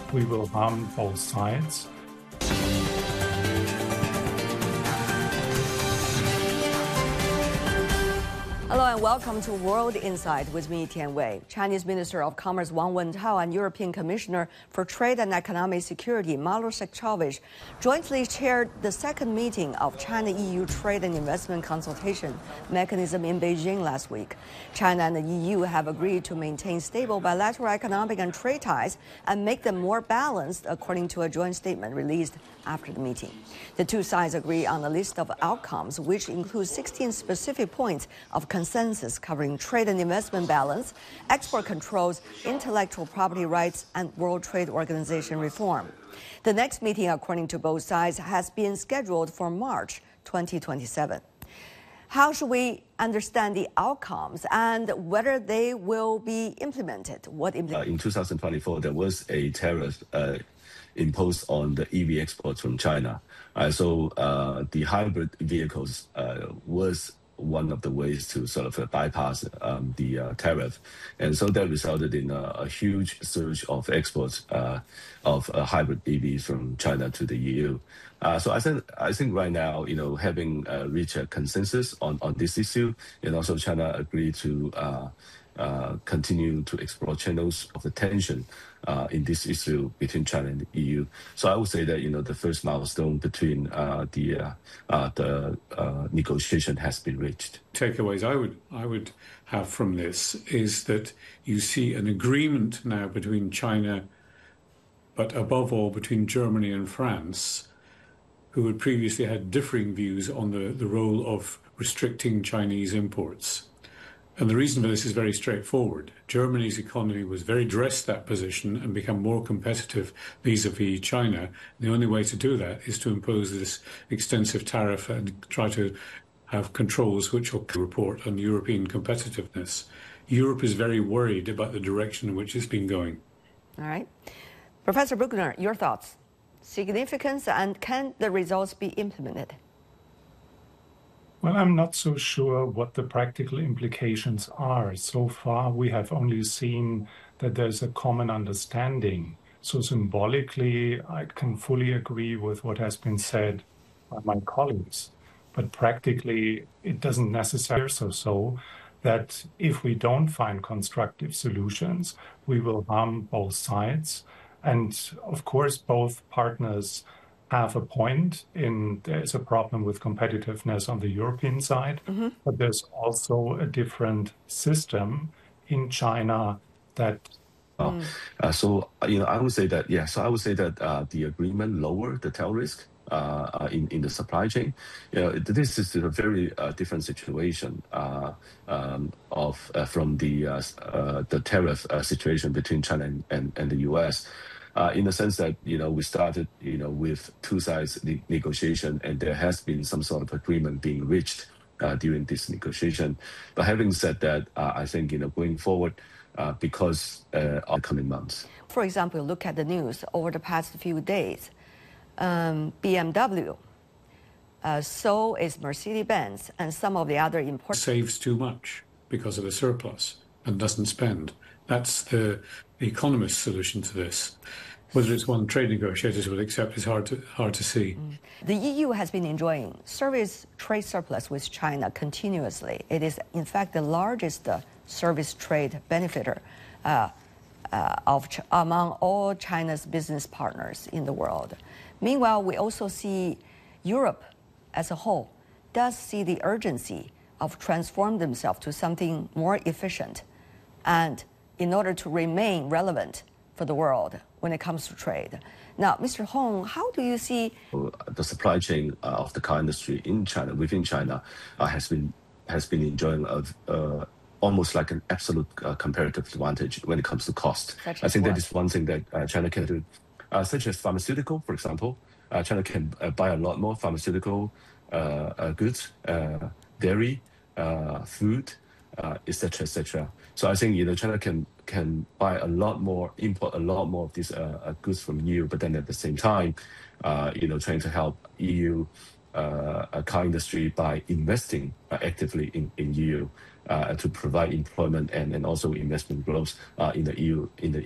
we will harm both sides. Hello and welcome to World Insight with me, Tian Wei. Chinese Minister of Commerce Wang Wentao and European Commissioner for Trade and Economic Security Maros Šefčovič jointly chaired the second meeting of China-EU Trade and Investment Consultation Mechanism in Beijing last week. China and the EU have agreed to maintain stable bilateral economic and trade ties and make them more balanced, according to a joint statement released after the meeting. The two sides agree on a list of outcomes, which includes 16 specific points of consensus covering trade and investment balance, export controls, intellectual property rights, and World Trade Organization reform. The next meeting, according to both sides, has been scheduled for March 2027. How should we understand the outcomes and whether they will be implemented? In 2024, there was a tariff imposed on the EV exports from China. So the hybrid vehicles was one of the ways to sort of bypass the tariff. And so that resulted in a huge surge of exports of hybrid EVs from China to the EU. So I think right now, having reached a consensus on this issue, and also China agreed to continue to explore channels of the tension in this issue between China and the EU. So I would say that the first milestone between the negotiation has been reached. Takeaways I would have from this is that you see an agreement now between China, but above all between Germany and France, who had previously had differing views on the role of restricting Chinese imports. And the reason for this is very straightforward. Germany's economy was very dressed that position and become more competitive vis-a-vis China. The only way to do that is to impose this extensive tariff and try to have controls which will report on European competitiveness. Europe is very worried about the direction in which it's been going. All right. Professor Bruckner, your thoughts? Significance, and can the results be implemented? Well, I'm not so sure what the practical implications are. So far, we have only seen that there's a common understanding. So symbolically, I can fully agree with what has been said by my colleagues. But practically, it doesn't necessarily so that if we don't find constructive solutions, we will harm both sides. And of course, both partners have a point in there's a problem with competitiveness on the European side, but there's also a different system in China that. So I would say that the agreement lowered the tail risk in the supply chain. This is a very different situation from the tariff situation between China and the U.S. In the sense that we started with two sides negotiation, and there has been some sort of agreement being reached during this negotiation. But having said that, I think going forward, because of the coming months. For example, look at the news over the past few days. BMW, so is Mercedes-Benz, and some of the other important saves too much because of the surplus and doesn't spend. That's the economist's solution to this. Whether it's one trade negotiators will accept is hard to see. The EU has been enjoying service trade surplus with China continuously. It is, in fact, the largest service trade benefiter among all China's business partners in the world. Meanwhile, we also see Europe as a whole does see the urgency of transforming themselves to something more efficient, and in order to remain relevant for the world when it comes to trade. Now, Mr. Hong, how do you see the supply chain of the car industry in China, within China, has been enjoying almost like an absolute comparative advantage when it comes to cost. I think that is one thing that China can do, such as pharmaceutical, for example. China can buy a lot more pharmaceutical goods, dairy, food, etc., etc. So I think China can buy a lot more, import a lot more of these goods from EU, but then at the same time, trying to help EU car industry by investing actively in EU to provide employment and also investment growth in the